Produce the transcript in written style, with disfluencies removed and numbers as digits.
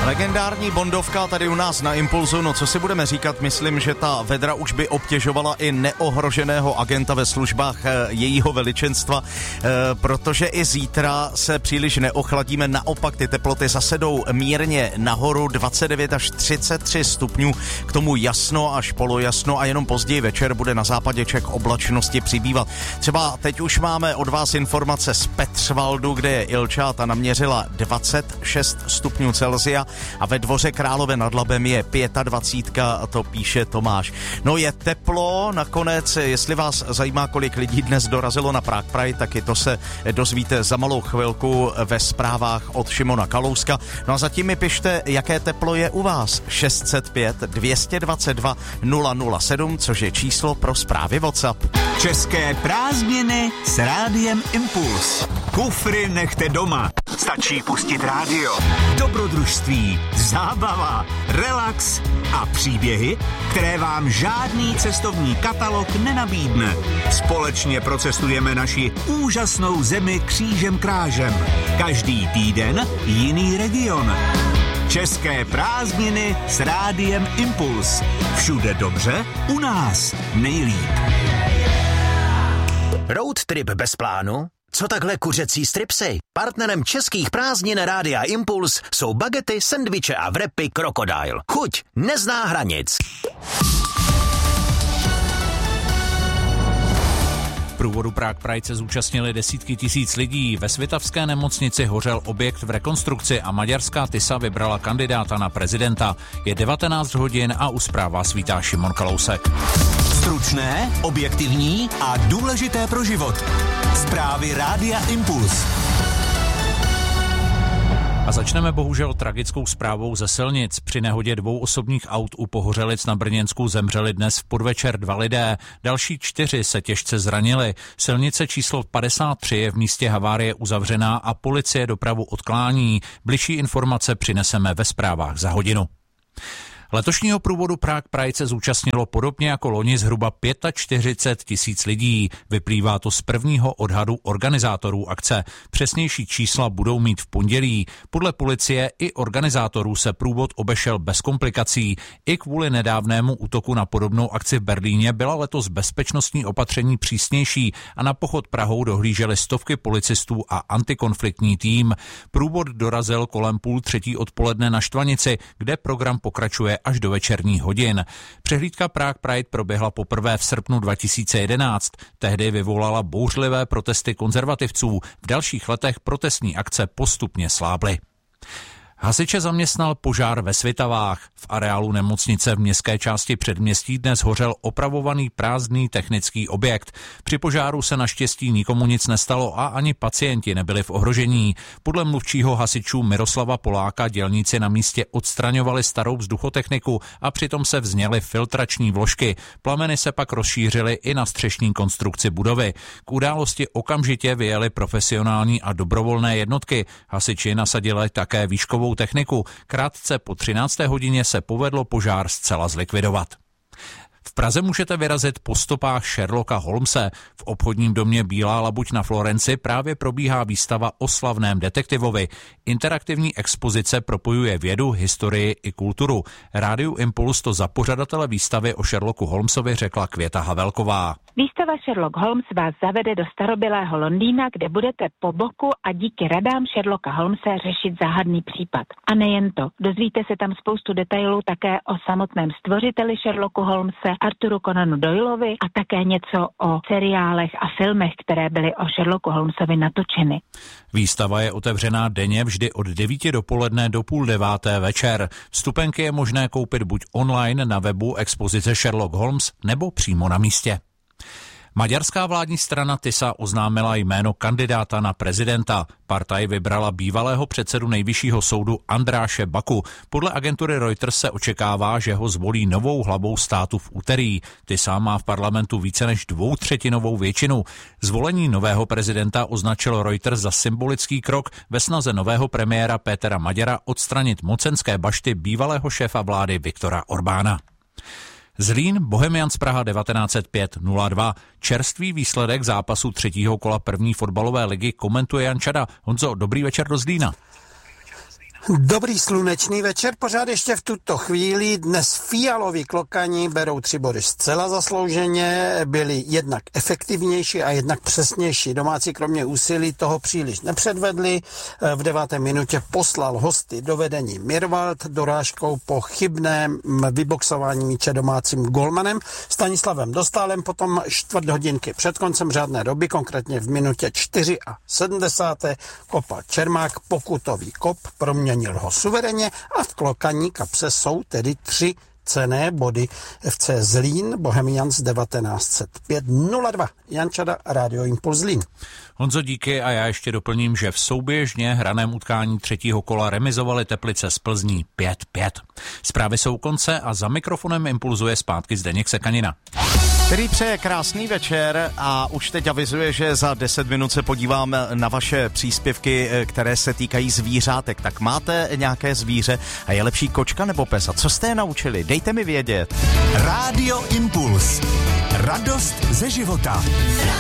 Legendární bondovka tady u nás na Impulzu, no co si budeme říkat, myslím, že ta vedra už by obtěžovala i neohroženého agenta ve službách jejího veličenstva, protože i zítra se příliš neochladíme, naopak ty teploty zase jdou mírně nahoru, 29 až 33 stupňů, k tomu jasno až polojasno a jenom později večer bude na západě Čech oblačnosti přibývat. Třeba teď už máme od vás informace z Petřvaldu, kde je Ilča, ta naměřila 26 stupňů Celsia a ve Dvoře Králové nad Labem je 25, to píše Tomáš. No je teplo, nakonec, jestli vás zajímá, kolik lidí dnes dorazilo na Prague Pride, tak i to se dozvíte za malou chvilku ve zprávách od Šimona Kalouska. No a zatím mi pište, jaké teplo je u vás. 605 222 007, což je číslo pro zprávy WhatsApp. České prázdniny s Rádiem Impuls. Kufry nechte doma. Stačí pustit rádio. Dobrodružství, zábava, relax a příběhy, které vám žádný cestovní katalog nenabídne. Společně procestujeme naši úžasnou zemi křížem krážem. Každý týden jiný region. České prázdniny s Rádiem Impuls. Všude dobře, u nás nejlíp. Road trip bez plánu? Co takhle kuřecí stripsy? Partnerem českých prázdnin Rádia Impuls jsou bagety, sendviče a wrapy Crocodile. Chuť nezná hranic. V průvodu Prague Pride se zúčastnili desítky tisíc lidí. Ve Svitavské nemocnici hořel objekt v rekonstrukci a maďarská Tisa vybrala kandidáta na prezidenta. Je 19 hodin a u zpráv vás vítá Šimon Kalousek. Stručné, objektivní a důležité pro život. Zprávy Rádia Impuls. A začneme bohužel tragickou zprávou ze silnic. Při nehodě 2 osobních aut u Pohořelic na Brněnsku zemřeli dnes v podvečer 2 lidé. Další 4 se těžce zranili. Silnice číslo 53 je v místě havárie uzavřená a policie dopravu odklání. Bližší informace přineseme ve zprávách za hodinu. Letošního průvodu Prague Pride se zúčastnilo podobně jako loni zhruba 45 tisíc lidí. Vyplývá to z prvního odhadu organizátorů akce. Přesnější čísla budou mít v pondělí. Podle policie i organizátorů se průvod obešel bez komplikací. I kvůli nedávnému útoku na podobnou akci v Berlíně byla letos bezpečnostní opatření přísnější a na pochod Prahou dohlížely stovky policistů a antikonfliktní tým. Průvod dorazil kolem 2:30 odpoledne na Štvanici, kde program pokračuje až do večerních hodin. Přehlídka Prague Pride proběhla poprvé v srpnu 2011. Tehdy vyvolala bouřlivé protesty konzervativců. V dalších letech protestní akce postupně slábly. Hasiče zaměstnal požár ve Svitavách. V areálu nemocnice v městské části předměstí dnes hořel opravovaný prázdný technický objekt. Při požáru se naštěstí nikomu nic nestalo a ani pacienti nebyli v ohrožení. Podle mluvčího hasičů Miroslava Poláka dělníci na místě odstraňovali starou vzduchotechniku a přitom se vzněly filtrační vložky. Plameny se pak rozšířily i na střešní konstrukci budovy. K události okamžitě vyjeli profesionální a dobrovolné jednotky. Hasiči nasadili také výškovou techniku. Krátce po 13. hodině se povedlo požár zcela zlikvidovat. V Praze můžete vyrazit po stopách Sherlocka Holmese. V obchodním domě Bílá labuť na Florenci právě probíhá výstava o slavném detektivovi. Interaktivní expozice propojuje vědu, historii i kulturu. Rádiu Impuls to za pořadatele výstavy o Sherlocku Holmesovi řekla Květa Havelková. Výstava Sherlock Holmes vás zavede do starobylého Londýna, kde budete po boku a díky radám Sherlocka Holmese řešit záhadný případ. A nejen to, dozvíte se tam spoustu detailů také o samotném stvořiteli Sherlocku Holmese, Arthuru Conanu Doyleovi a také něco o seriálech a filmech, které byly o Sherlocku Holmesovi natočeny. Výstava je otevřená denně vždy od 9 dopoledne do 8:30 večer. Vstupenky je možné koupit buď online na webu expozice Sherlock Holmes nebo přímo na místě. Maďarská vládní strana Tisa oznámila jméno kandidáta na prezidenta. Partaj vybrala bývalého předsedu nejvyššího soudu Andráše Baku. Podle agentury Reuters se očekává, že ho zvolí novou hlavou státu v úterý. Tisa má v parlamentu více než 2/3 většinu. Zvolení nového prezidenta označil Reuters za symbolický krok ve snaze nového premiéra Pétera Maďara odstranit mocenské bašty bývalého šéfa vlády Viktora Orbána. Zlín, Bohemians Praha 1905-02. Čerstvý výsledek zápasu 3. kola první fotbalové ligy komentuje Jan Čada. Honzo, dobrý večer do Zlína. Dobrý slunečný večer, pořád ještě v tuto chvíli. Dnes fialoví klokani berou 3 body zcela zaslouženě, byli jednak efektivnější a jednak přesnější. Domácí kromě úsilí toho příliš nepředvedli. V 9. minutě poslal hosty do vedení Mirwald dorážkou po chybném vyboxování míče domácím golmanem Stanislavem Dostálem, potom 4 hodinky před koncem řádné doby, konkrétně v minutě 74. kopal Čermák pokutový kop, proměnil ho suverénně a v klokaní kapse jsou tedy 3 cenné body. FC Zlín, Bohemians 1905-02. Jan Čada, Radio Impuls Zlín. Honzo, díky a já ještě doplním, že v souběžně hraném utkání 3. kola remizovali Teplice z Plzní 5-5. Zprávy jsou u konce a za mikrofonem impulzuje zpátky Zdeněk Sekanina. Který přeje krásný večer a už teď avizuje, že za 10 minut se podívám na vaše příspěvky, které se týkají zvířátek. Tak máte nějaké zvíře a je lepší kočka nebo pes? A co jste je naučili? Dejte mi vědět. Rádio Impuls. Radost ze života.